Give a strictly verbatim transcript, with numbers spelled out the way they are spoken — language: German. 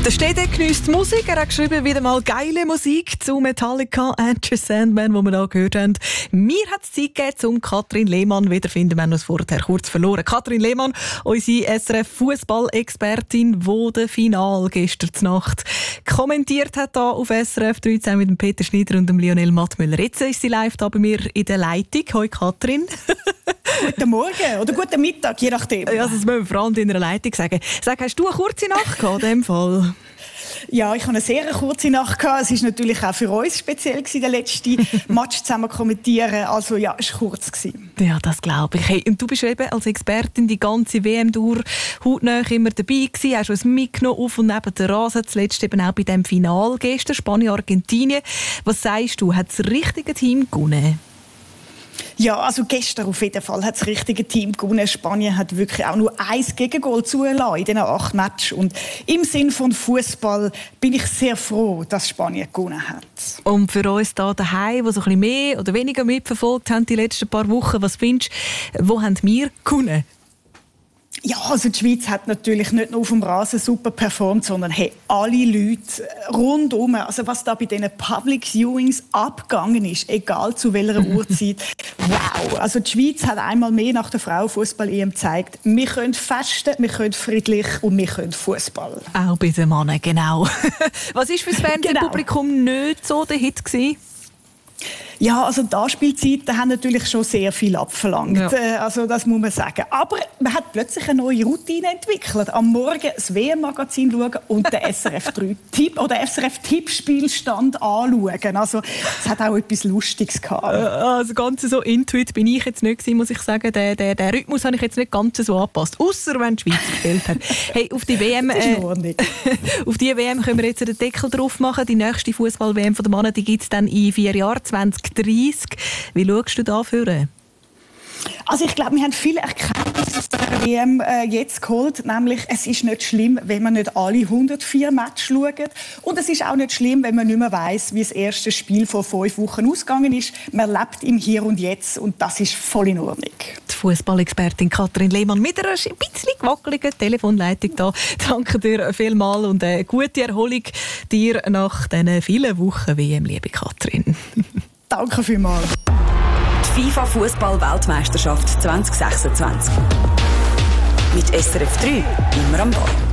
Der Städte geniesst Musik. Er hat geschrieben, wieder mal geile Musik zu Metallica, Enter Sandman, wo wir da gehört haben. Mir hat es Zeit gegeben, um Katrin Lehmann wiederzufinden. Wir haben uns vorher kurz verloren. Katrin Lehmann, unsere S R F-Fußball-Expertin, die das Final gestern Nacht kommentiert hat hier auf S R F dreizehn mit dem Peter Schneider und dem Lionel Mattmüller. Jetzt ist sie live da bei mir in der Leitung. Hoi Katrin. Guten Morgen oder guten Mittag, je nachdem. Ja, das müssen wir vor allem in einer Leitung sagen. Sag, hast du eine kurze Nacht gehabt in dem Fall? Ja, ich hatte eine sehr kurze Nacht gehabt. Es war natürlich auch für uns speziell gewesen, den letzten Match zusammen kommentieren. Also ja, es war kurz gewesen. Ja, das glaube ich. Hey, und du bist eben als Expertin die ganze W M durch hautnah immer dabei gewesen. Hast uns mitgenommen auf und neben der Rasen. Zuletzt eben auch bei dem Final gestern, Spanien-Argentinien. Was sagst du, hat das richtige Team gewonnen? Ja, also gestern auf jeden Fall hat das richtige Team gewonnen. Spanien hat wirklich auch nur ein Gegengol zugelassen in diesen acht Matches. Und im Sinn von Fußball bin ich sehr froh, dass Spanien gewonnen hat. Und für uns hier daheim, die so ein bisschen mehr oder weniger mitverfolgt haben die letzten paar Wochen, was findest du, wo haben wir gewonnen? Ja, also die Schweiz hat natürlich nicht nur auf dem Rasen super performt, sondern hey, alle Leute rundum, also was da bei diesen Public Viewings abgegangen ist, egal zu welcher Uhrzeit. Wow, also die Schweiz hat einmal mehr nach der Frauenfußball-E M gezeigt, wir können festen, wir können friedlich und wir können Fußball. Auch bei den Männern, genau. Was war für das Fernsehpublikum genau nicht so der Hit gewesen? Ja, also die Anspielzeiten haben natürlich schon sehr viel abverlangt. Ja. Also das muss man sagen. Aber man hat plötzlich eine neue Routine entwickelt. Am Morgen das W M-Magazin schauen und den S R F drei Tipp oder S R F-Tippspielstand anschauen. Also es hat auch etwas Lustiges gehabt. Also ganz so intuit bin ich jetzt nicht gewesen, muss ich sagen. Den, den, den Rhythmus habe ich jetzt nicht ganz so angepasst. Ausser wenn die Schweiz gespielt hat. Hey, auf die W M, äh, auf die W M können wir jetzt den Deckel drauf machen. Die nächste Fußball-W M der Männer, die gibt es dann in vier Jahren, zwanzig dreißig. Wie schaust du da für? Also ich glaube, wir haben viele Erkenntnisse aus der W M äh, jetzt geholt. Nämlich, es ist nicht schlimm, wenn man nicht alle hundertvier Matches schaut. Und es ist auch nicht schlimm, wenn man nicht mehr weiss, wie das erste Spiel vor fünf Wochen ausgegangen ist. Man lebt im Hier und Jetzt und das ist voll in Ordnung. Die Fußballexpertin Katrin Lehmann mit einer ein bisschen gewackeligen Telefonleitung da. Danke dir vielmals und eine gute Erholung dir nach diesen vielen Wochen W M, liebe Katrin. Danke vielmals. Die FIFA-Fußball-Weltmeisterschaft zwanzig sechsundzwanzig. Mit S R F drei immer am Ball.